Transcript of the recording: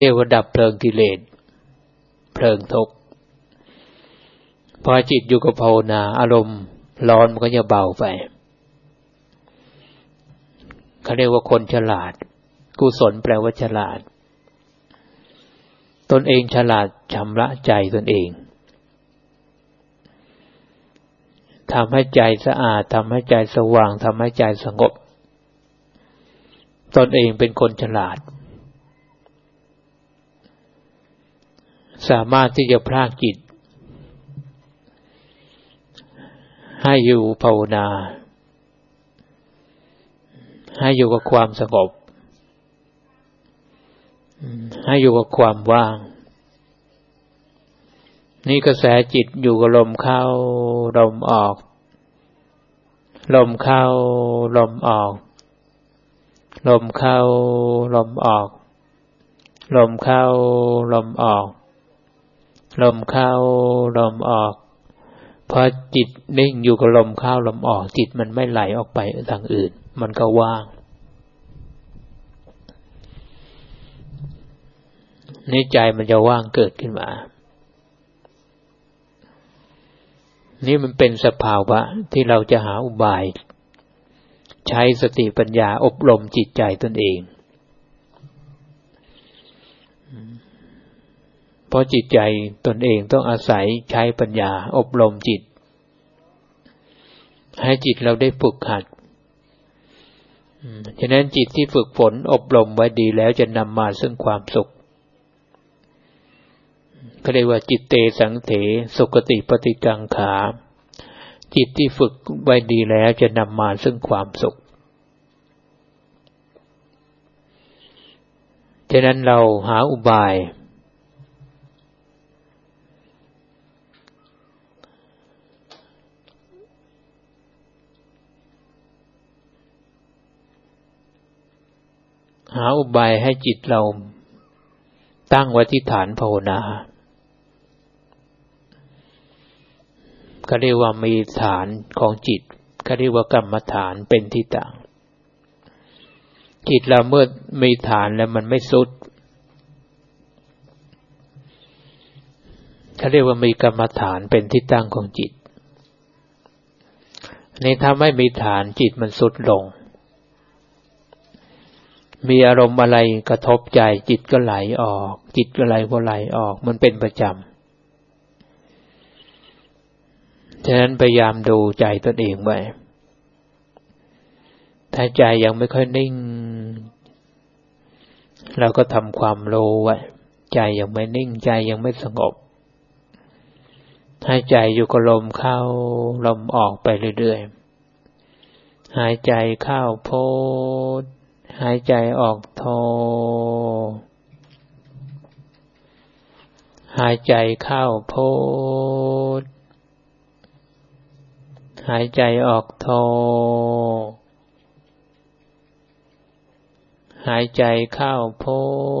เรียกว่าดับเพลิงกิเลสเพลิงทุกข์พอจิตอยู่กับภาวนาอารมณ์ร้อนมันก็จะเบาไปเขาเรียกว่าคนฉลาดกุศลแปลว่าฉลาดตนเองฉลาดชำระใจตนเองทำให้ใจสะอาดทำให้ใจสว่างทำให้ใจสงบตนเองเป็นคนฉลาดสามารถที่จะพรากจิตให้อยู่ภาวนาให้อยู่กับความสงบให้อยู่กับความว่างนี่กระแสจิตอยู่กับลมเข้าลมออกลมเข้าลมออกลมเข้าลมออกลมเข้าลมออกลมเข้าลมออกพอจิตนิ่งอยู่กับลมเข้าลมออกจิตมันไม่ไหลออกไปทางอื่นมันก็ว่างในใจมันจะว่างเกิดขึ้นมานี่มันเป็นสภาวะที่เราจะหาอุบายใช้สติปัญญาอบรมจิตใจตนเองเพราะจิตใจตนเองต้องอาศัยใช้ปัญญาอบรมจิตให้จิตเราได้ฝึกหัดฉะนั้นจิตที่ฝึกฝนอบรมไว้ดีแล้วจะนำมาซึ่งความสุขเขาเรียกว่าจิตเตสังเถสุคติปฏิกังขาจิตที่ฝึกไว้ดีแล้วจะนำมาซึ่งความสุขฉะนั้นเราหาอุบายให้จิตเราตั้งไว้ที่ฐานภาวนาเขาเรียกว่ามีฐานของจิตเขาเรียกว่ากรรมฐานเป็นที่ตั้งจิตเราเมื่อมีฐานแล้วมันไม่สุดเขาเรียกว่ามีกรรมฐานเป็นที่ตั้งของจิตในถ้าไม่มีฐานจิตมันสุดลงมีอารมณ์อะไรกระทบใจจิตก็ไหลออกจิตก็ไหลออกมันเป็นประจำฉะนั้นพยายามดูใจตนเองไว้ถ้าใจยังไม่ค่อยนิ่งเราก็ทำความรู้ไว้ใจยังไม่นิ่งใจยังไม่สงบให้ใจอยู่กับลมเข้าลมออกไปเรื่อยๆหายใจเข้าโพธหายใจออกโทหายใจเข้าโพธหายใจออกโทหายใจเข้าโพ